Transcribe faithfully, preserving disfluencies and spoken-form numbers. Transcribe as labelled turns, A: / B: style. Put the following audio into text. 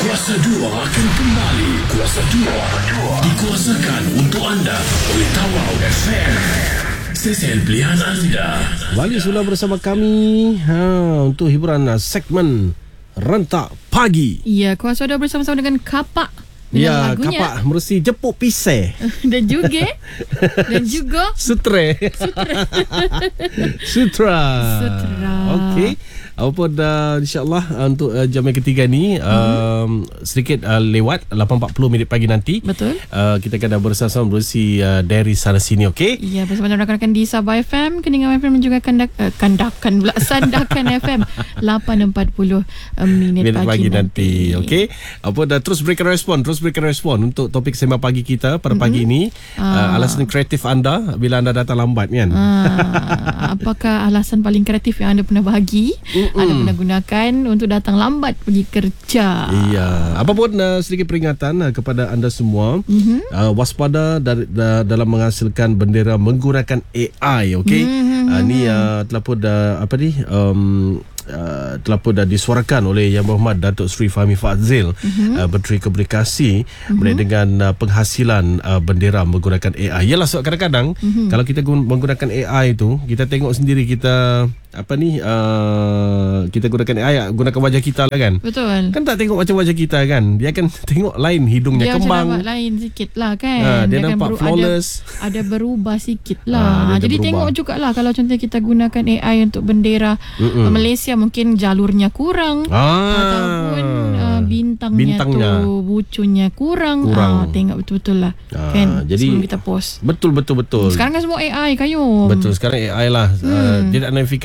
A: Kuasa dua akan kembali. Kuasa dua dikuasakan untuk anda oleh Tawau F M, stesen pilihan anda.
B: Balik sudah bersama kami ha, untuk hiburan uh, segmen Rentak Pagi.
C: Ya, Kuasa sudah bersama-sama dengan Kapak.
B: Ya,
C: lagunya.
B: Kapak Mersi Jepuk Pisai.
C: Dan juga Dan juga
B: Sutra. Sutra.
C: Sutra.
B: Okey. Apapun uh, insyaAllah uh, untuk uh, jam yang ketiga ni um, sedikit uh, lewat lapan empat puluh minit pagi nanti.
C: Betul.
B: uh, Kita akan bersama-sama berusi uh, dari sana sini. Okey.
C: Ya, bersama dengan rakan-rakan di Sabah F M, Keningau F M dan juga kandak, uh, kandakan pula Sandakan F M lapan empat puluh uh, minit,
B: minit
C: pagi,
B: pagi nanti,
C: nanti.
B: Okey. Apa dah terus berikan respon, terus berikan respon untuk topik sembang pagi kita pada pagi
C: Mm-hmm.
B: ini. Uh,
C: Ah.
B: alasan kreatif anda bila anda datang lambat kan?
C: Ah, apakah alasan paling kreatif yang anda pernah bahagi,
B: Mm-mm.
C: anda pernah gunakan untuk datang lambat pergi kerja?
B: Iya. Apapun uh, sedikit peringatan uh, kepada anda semua.
C: Mm-hmm.
B: Uh, waspada dari, da, dalam menghasilkan bendera menggunakan A I. Okey.
C: Mm-hmm.
B: Uh, ni uh, telah pun dah apa ni um, Uh, telah pun dah disuarakan oleh Yang Berhormat Datuk Seri Fahmi Fadzil, uh-huh. uh, Menteri Komunikasi, uh-huh. berkaitan dengan uh, penghasilan uh, bendera menggunakan A I. Yalah, sebab kadang-kadang uh-huh. kalau kita gun- menggunakan A I tu, kita tengok sendiri kita apa ni uh, kita gunakan A I, gunakan wajah kita lah kan.
C: Betul.
B: Kan tak tengok macam wajah kita kan. Dia akan tengok lain, hidungnya
C: Dia
B: kembang.
C: macam nampak lain sikit lah kan.
B: Ha, dia,
C: akan
B: nampak
C: beru-
B: flawless.
C: Ada, ada berubah sikit
B: Ha,
C: lah.
B: dia ada
C: Jadi
B: berubah.
C: tengok jugalah kalau contoh kita gunakan A I untuk bendera
B: Mm-mm.
C: Malaysia, mungkin jalurnya kurang.
B: Ah.
C: Ataupun uh, bintangnya,
B: Bintangnya.
C: tu bucunya kurang.
B: Kurang.
C: Ah, tengok betul-betul lah.
B: Ah,
C: Kan
B: jadi-
C: sebelum kita post.
B: Betul betul betul.
C: Sekarang kan semua A I kayu.
B: Betul, sekarang A I lah. Hmm. Uh, dia nak nafikan